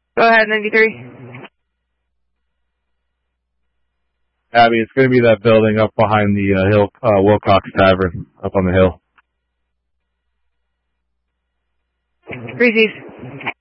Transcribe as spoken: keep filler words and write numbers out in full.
Go ahead, ninety-three. Abby, it's going to be that building up behind the uh, hill, uh, Wilcox Tavern, up on the hill. Three Z's.